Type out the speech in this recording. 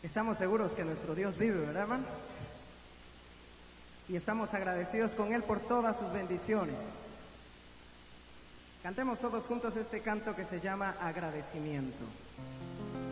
Estamos seguros que nuestro Dios vive, ¿verdad, hermanos? Y estamos agradecidos con Él por todas sus bendiciones. Cantemos todos juntos este canto que se llama Agradecimiento.